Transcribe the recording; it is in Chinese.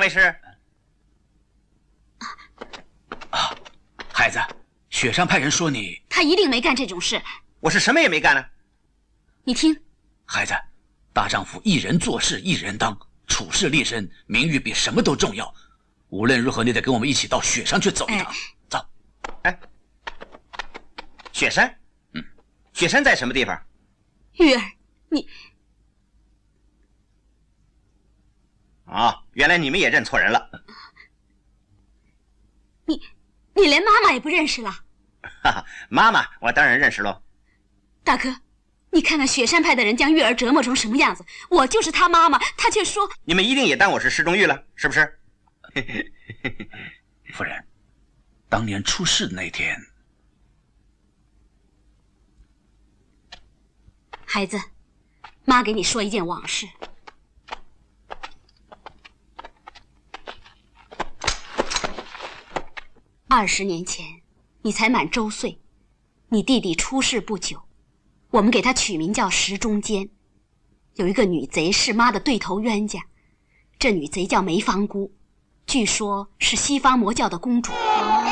位是？ 孩子，雪山派人说你…… 他一定没干这种事。 我是什么也没干呢。 你听， 孩子，大丈夫一人做事一人当，处事立身，名誉比什么都重要。无论如何，你得跟我们一起到雪山去走一趟。走。 哎，雪山？雪山在什么地方？ 玉儿，你…… 哦，原来你们也认错人了。 你连妈妈也不认识了？ 哈哈，妈妈，我当然认识喽。 大哥，你看看雪山派的人将玉儿折磨成什么样子，我就是他妈妈，他却说…… 你们一定也当我是施中玉了，是不是？ 夫人，当年出事的那天， 孩子，妈给你说一件往事。20年前，你才满周岁，你弟弟出事不久，我们给他取名叫石中坚。有一个女贼是妈的对头冤家，这女贼叫梅芳姑，据说是西方魔教的公主。